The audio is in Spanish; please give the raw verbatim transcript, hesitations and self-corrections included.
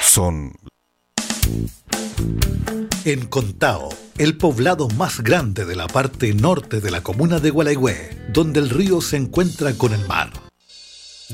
son... En Contao, el poblado más grande de la parte norte de la comuna de Gualeguay, donde el río se encuentra con el mar.